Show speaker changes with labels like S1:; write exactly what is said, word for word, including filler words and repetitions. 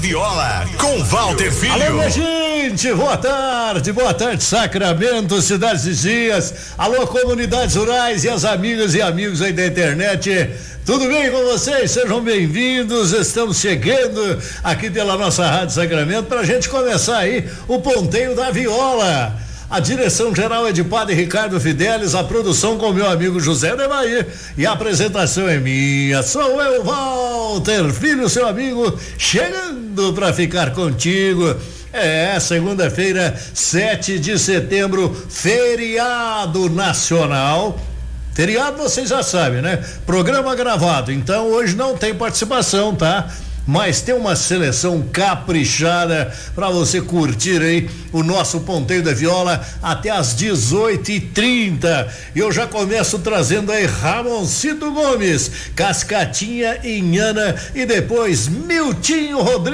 S1: Viola com Walter Filho.
S2: Alô, minha gente, boa tarde, boa tarde, Sacramento, cidades vizinhas, alô, comunidades rurais e as amigas e amigos aí da internet, tudo bem com vocês? Sejam bem-vindos, estamos chegando aqui pela nossa Rádio Sacramento pra gente começar aí o ponteio da viola. A direção geral é de Padre Ricardo Fidelis, a produção com meu amigo José Devair e a apresentação é minha. Sou eu, Walter Filho, seu amigo, chegando para ficar contigo. É, segunda-feira, sete de setembro, feriado nacional. Feriado vocês já sabem, né? Programa gravado, então hoje não tem participação, tá? Mas tem uma seleção caprichada para você curtir aí o nosso ponteio da viola até às dezoito e trinta. E eu já começo trazendo aí Ramoncito Gomes, Cascatinha Inhana e depois Miltinho Rodrigues.